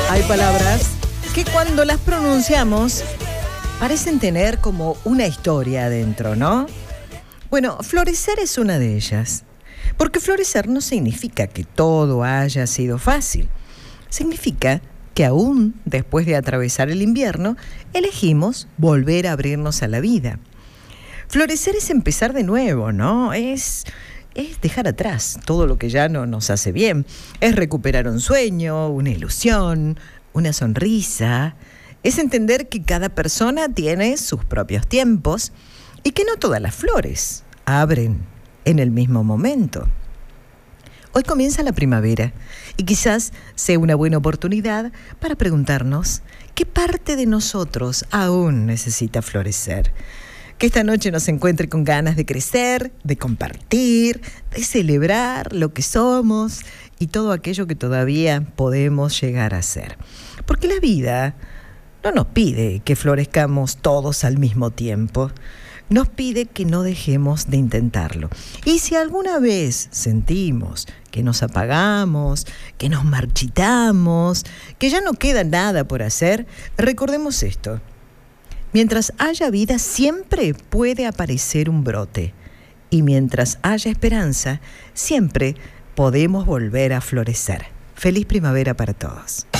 Hay palabras que cuando las pronunciamos parecen tener como una historia adentro, ¿no? Bueno, florecer es una de ellas. Porque florecer no significa que todo haya sido fácil. Significa que aún después de atravesar el invierno, elegimos volver a abrirnos a la vida. Florecer es empezar de nuevo, ¿no? Es dejar atrás todo lo que ya no nos hace bien. Es recuperar un sueño, una ilusión, una sonrisa. Es entender que cada persona tiene sus propios tiempos y que no todas las flores abren en el mismo momento. Hoy comienza la primavera y quizás sea una buena oportunidad para preguntarnos qué parte de nosotros aún necesita florecer. Que esta noche nos encuentre con ganas de crecer, de compartir, de celebrar lo que somos y todo aquello que todavía podemos llegar a ser. Porque la vida no nos pide que florezcamos todos al mismo tiempo. Nos pide que no dejemos de intentarlo. Y si alguna vez sentimos que nos apagamos, que nos marchitamos, que ya no queda nada por hacer, recordemos esto. Mientras haya vida, siempre puede aparecer un brote. Y mientras haya esperanza, siempre podemos volver a florecer. Feliz primavera para todos.